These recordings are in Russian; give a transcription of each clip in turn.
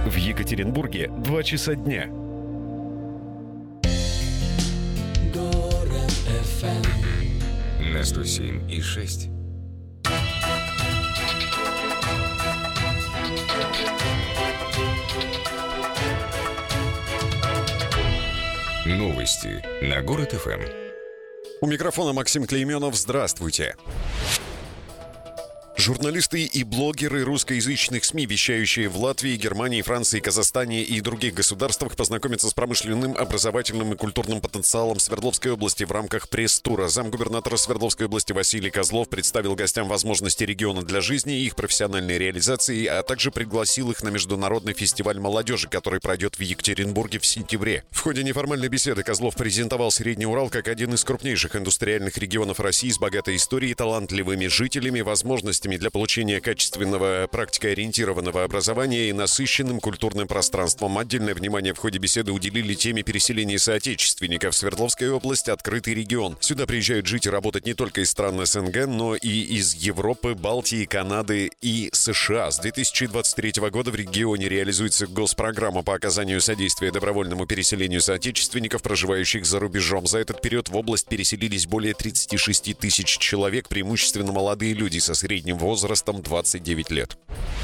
В Екатеринбурге 2 часа дня. Город FM на 107,6. Новости на Город ФМ. У микрофона Максим Клейменов. Здравствуйте. Журналисты и блогеры русскоязычных СМИ, вещающие в Латвии, Германии, Франции, Казахстане и других государствах, познакомятся с промышленным, образовательным и культурным потенциалом Свердловской области в рамках пресс-тура. Замгубернатора Свердловской области Василий Козлов представил гостям возможности региона для жизни и их профессиональной реализации, а также пригласил их на международный фестиваль молодежи, который пройдет в Екатеринбурге в сентябре. В ходе неформальной беседы Козлов презентовал Средний Урал как один из крупнейших индустриальных регионов России с богатой историей, талантливыми жителями, возможностями для получения качественного практикоориентированного образования и насыщенным культурным пространством. Отдельное внимание в ходе беседы уделили теме переселения соотечественников. Свердловская область — открытый регион. Сюда приезжают жить и работать не только из стран СНГ, но и из Европы, Балтии, Канады и США. С 2023 года в регионе реализуется госпрограмма по оказанию содействия добровольному переселению соотечественников, проживающих за рубежом. За этот период в область переселились более 36 тысяч человек, преимущественно молодые люди со средним возрастом 29 лет.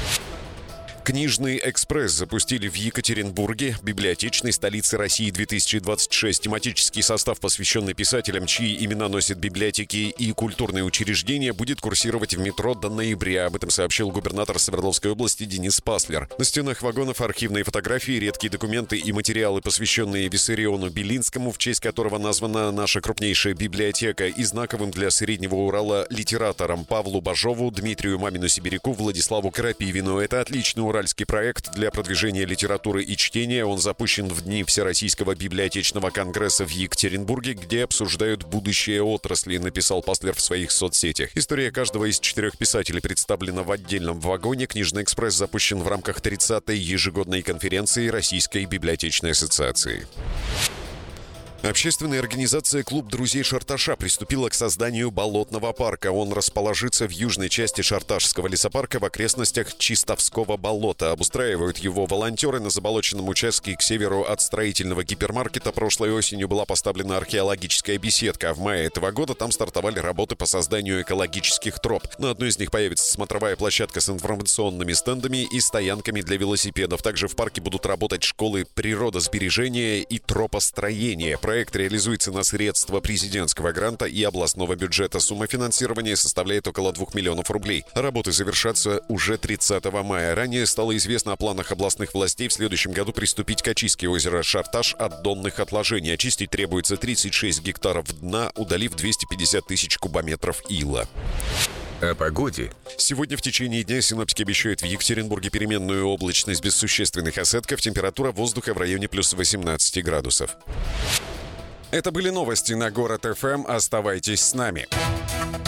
Книжный экспресс запустили в Екатеринбурге, библиотечной столице России 2026. Тематический состав, посвященный писателям, чьи имена носят библиотеки и культурные учреждения, будет курсировать в метро до ноября. Об этом сообщил губернатор Свердловской области Денис Паслер. На стенах вагонов архивные фотографии, редкие документы и материалы, посвященные Виссариону Белинскому, в честь которого названа наша крупнейшая библиотека, и знаковым для Среднего Урала литераторам Павлу Бажову, Дмитрию Мамину-Сибиряку, Владиславу Крапивину. Это отличный уральский проект для продвижения литературы и чтения. Он запущен в дни Всероссийского библиотечного конгресса в Екатеринбурге, где обсуждают будущее отрасли, написал Паслер в своих соцсетях. История каждого из 4 писателей представлена в отдельном вагоне. Книжный экспресс запущен в рамках 30-й ежегодной конференции Российской библиотечной ассоциации. Общественная организация «Клуб друзей Шарташа» приступила к созданию болотного парка. Он расположится в южной части Шарташского лесопарка в окрестностях Чистовского болота. Обустраивают его волонтеры. На заболоченном участке к северу от строительного гипермаркета прошлой осенью была поставлена археологическая беседка. А в мае этого года там стартовали работы по созданию экологических троп. На одной из них появится смотровая площадка с информационными стендами и стоянками для велосипедов. Также в парке будут работать школы природосбережения и тропостроения. Проект реализуется на средства президентского гранта и областного бюджета. Сумма финансирования составляет около 2 миллионов рублей. Работы завершатся уже 30 мая. Ранее стало известно о планах областных властей в следующем году приступить к очистке озера Шарташ от донных отложений. Очистить требуется 36 гектаров дна, удалив 250 тысяч кубометров ила. О погоде. Сегодня в течение дня синоптики обещают в Екатеринбурге переменную облачность без существенных осадков. Температура воздуха в районе плюс 18 градусов. Это были новости на Город ФМ. Оставайтесь с нами.